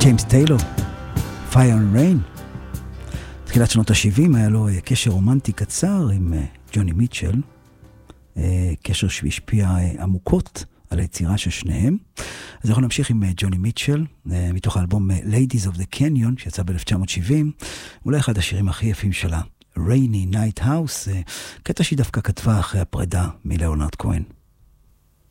ג'יימס טיילור, Fire and Rain. תחילת שנות ה-70 היה לו קשר רומנטי קצר עם ג'וני מיטשל, קשר שהשפיע עמוקות על היצירה של שניהם. אז אנחנו נמשיך עם ג'וני מיטשל, מתוך האלבום Ladies of the Canyon, שיצא ב-1970, אולי אחד השירים הכי יפים שלה, Rainy Night House, קטע שהיא דווקא כתבה אחרי הפרידה מלאונרד כהן.